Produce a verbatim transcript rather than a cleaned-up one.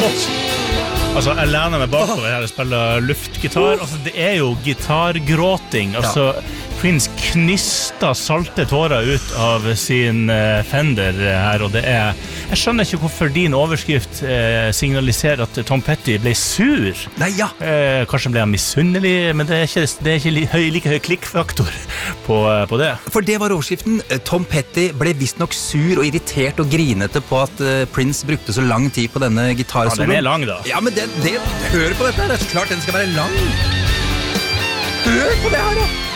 Altså, jeg lener meg bakover her og spiller luftgitar. Altså, det er jo gitargråting. Altså, Prince knyster salte tårer ut av sin uh, Fender her, og det er... Jeg skjønner ikke hvorfor din overskrift uh, signaliserer at Tom Petty ble sur. Nei, ja. Uh, kanskje ble han misunnelig, men det er ikke, det er ikke li, høy, like høy klikkfaktor på, uh, på det. For det var overskriften. Tom Petty ble vist nok sur og irritert og grinete på at uh, Prince brukte så lang tid på denne gitarsoloen. Ja, den er lang da. Ja, men det, det, hør på dette her. Det er så klart den skal være lang. Hør på det her da.